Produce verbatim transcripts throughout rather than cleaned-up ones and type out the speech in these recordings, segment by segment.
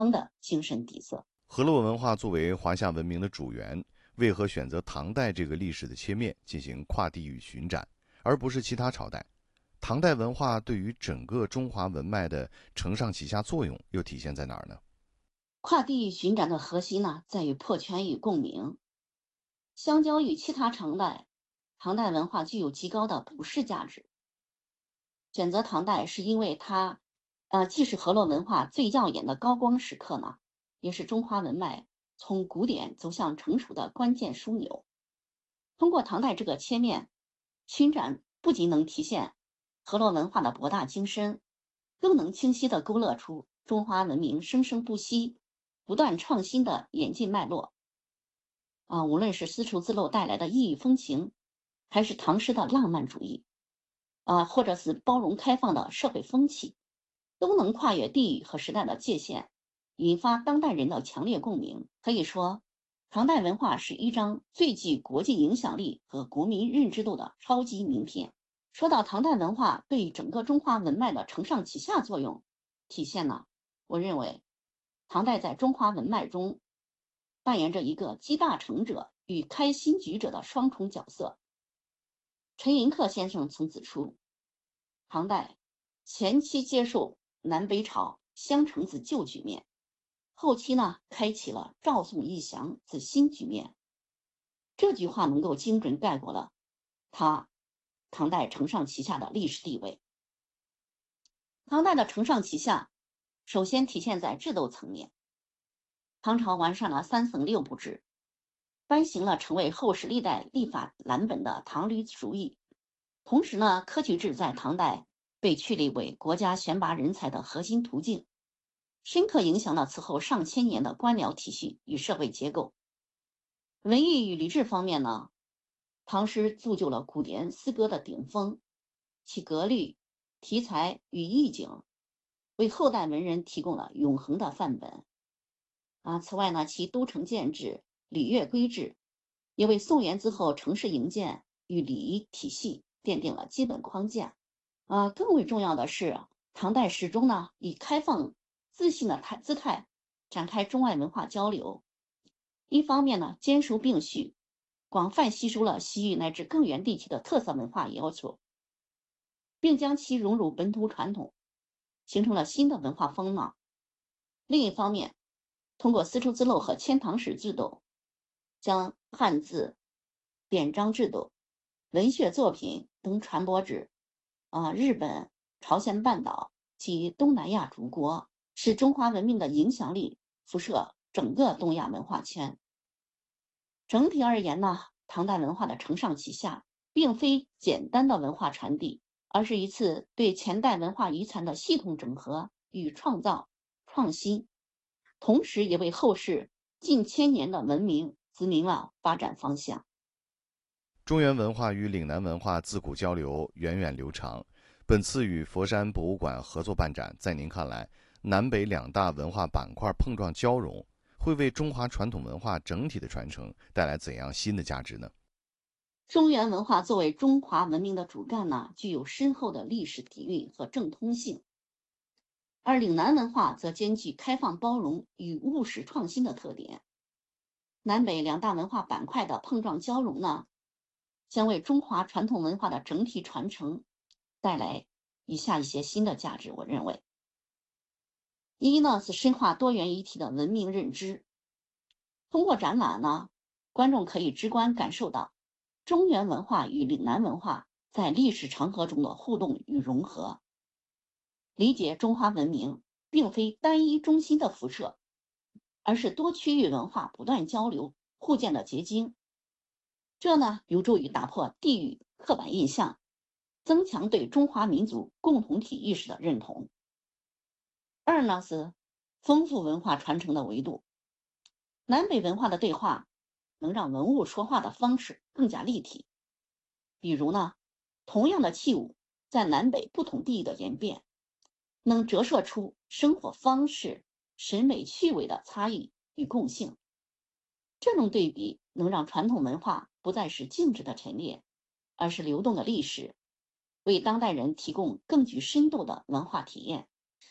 的精神底色。 河洛文化作为华夏文明的主源，为何选择唐代这个历史的切面进行跨地域巡展，而不是其他朝代？唐代文化对于整个中华文脉的承上启下作用又体现在哪儿呢？ 跨地域巡展的核心呢，在于破圈与共鸣。相较于其他朝代，唐代文化具有极高的普世价值。选择唐代是因为它，呃，既是河洛文化最耀眼的高光时刻呢，也是中华文脉从古典走向成熟的关键枢纽。通过唐代这个切面，巡展不仅能体现河洛文化的博大精深，更能清晰地勾勒出中华文明生生不息、不断创新的演进脉络。啊，无论是丝绸之路带来的异域风情，还是唐诗的浪漫主义，啊，或者是包容开放的社会风气，都能跨越地域和时代的界限，引发当代人的强烈共鸣。可以说，唐代文化是一张最具国际影响力和国民认知度的超级名片。说到唐代文化对整个中华文脉的承上启下作用体现呢，我认为唐代在中华文脉中扮演着一个集大成者与开新局者的双重角色。陈寅恪先生曾指出，唐代前期接受南北朝相承之旧局面，后期呢开启了赵宋义降之新局面。这句话能够精准概括了他唐代承上启下的历史地位。唐代的承上启下，首先体现在制度层面。唐朝完善了三省六部制，颁行了成为后世历代立法蓝本的唐律俗议。同时呢，科举制在唐代被确立为国家选拔人才的核心途径，深刻影响了此后上千年的官僚体系与社会结构。文艺与礼制方面呢，唐诗铸就了古典诗歌的顶峰，其格律、题材与意境为后代文人提供了永恒的范本。啊，此外呢，其都城建制、礼乐规制也为宋元之后城市营建与礼仪体系奠定了基本框架。啊，更为重要的是，唐代始终呢以开放、自信的态姿态展开中外文化交流。一方面呢，兼收并蓄，广泛吸收了西域乃至更远地区的特色文化要求，并将其融入本土传统，形成了新的文化风貌。另一方面，通过丝绸之路和迁唐使制度，将汉字、典章制度、文学作品等传播至啊日本、朝鲜半岛及东南亚诸国，使中华文明的影响力辐射整个东亚文化圈。整体而言呢，唐代文化的承上启下，并非简单的文化传递，而是一次对前代文化遗产的系统整合与创造、创新，同时也为后世近千年的文明指明了发展方向。 中原文化与岭南文化自古交流源远流长，本次与佛山博物馆合作办展，在您看来，南北两大文化板块碰撞交融，会为中华传统文化整体的传承带来怎样新的价值呢？ 中原文化作为中华文明的主干呢，具有深厚的历史底蕴和正通性，而岭南文化则兼具开放包容与务实创新的特点。南北两大文化板块的碰撞交融呢，将为中华传统文化的整体传承带来以下一些新的价值。我认为，一呢是深化多元一体的文明认知。通过展览呢，观众可以直观感受到中原文化与岭南文化在历史长河中的互动与融合，理解中华文明并非单一中心的辐射，而是多区域文化不断交流互鉴的结晶。这呢，有助于打破地域刻板印象，增强对中华民族共同体意识的认同。二呢是丰富文化传承的维度，南北文化的对话能让文物说话的方式更加立体。比如呢，同样的器物在南北不同地域的演变，能折射出生活方式、审美趣味的差异与共性。这种对比能让传统文化不再是静止的陈列，而是流动的历史，为当代人提供更具深度的文化体验。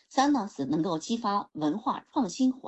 三呢是能够激发文化创新活